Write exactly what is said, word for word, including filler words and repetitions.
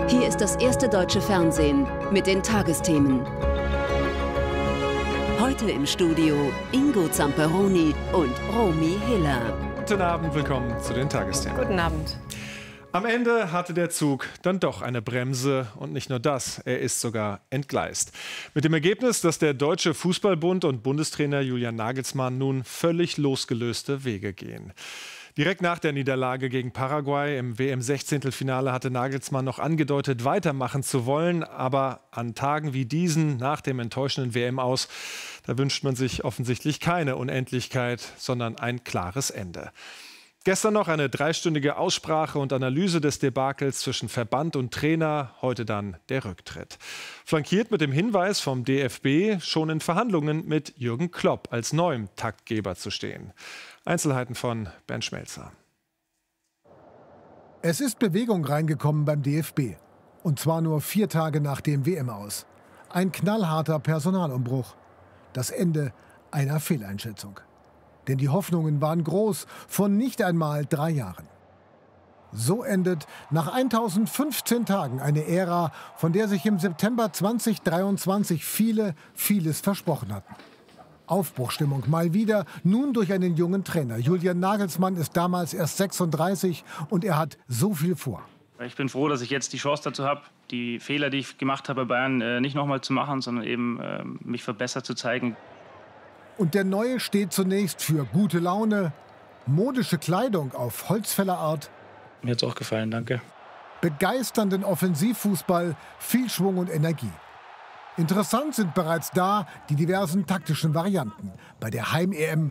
Hier ist das erste deutsche Fernsehen mit den Tagesthemen. Heute im Studio Ingo Zamperoni und Romy Hiller. Guten Abend, willkommen zu den Tagesthemen. Guten Abend. Am Ende hatte der Zug dann doch eine Bremse und nicht nur das, er ist sogar entgleist. Mit dem Ergebnis, dass der Deutsche Fußballbund und Bundestrainer Julian Nagelsmann nun völlig losgelöste Wege gehen. Direkt nach der Niederlage gegen Paraguay im W M-Sechzehntelfinale hatte Nagelsmann noch angedeutet, weitermachen zu wollen. Aber an Tagen wie diesen, nach dem enttäuschenden W M-Aus, da wünscht man sich offensichtlich keine Unendlichkeit, sondern ein klares Ende. Gestern noch eine dreistündige Aussprache und Analyse des Debakels zwischen Verband und Trainer, heute dann der Rücktritt. Flankiert mit dem Hinweis vom D F B, schon in Verhandlungen mit Jürgen Klopp als neuem Taktgeber zu stehen. Einzelheiten von Bernd Schmelzer. Es ist Bewegung reingekommen beim D F B. Und zwar nur vier Tage nach dem W M-Aus. Ein knallharter Personalumbruch. Das Ende einer Fehleinschätzung. Denn die Hoffnungen waren groß, von nicht einmal drei Jahren. So endet nach eintausendfünfzehn Tagen eine Ära, von der sich im September zweitausenddreiundzwanzig viele vieles versprochen hatten. Aufbruchstimmung mal wieder, nun durch einen jungen Trainer. Julian Nagelsmann ist damals erst sechsunddreißig und er hat so viel vor. Ich bin froh, dass ich jetzt die Chance dazu habe, die Fehler, die ich gemacht habe bei Bayern, äh, nicht nochmal zu machen, sondern eben äh, mich verbessert zu zeigen. Und der Neue steht zunächst für gute Laune, modische Kleidung auf Holzfällerart. Mir hat es auch gefallen, danke. Begeisternden Offensivfußball, viel Schwung und Energie. Interessant sind bereits da die diversen taktischen Varianten. Bei der Heim-E M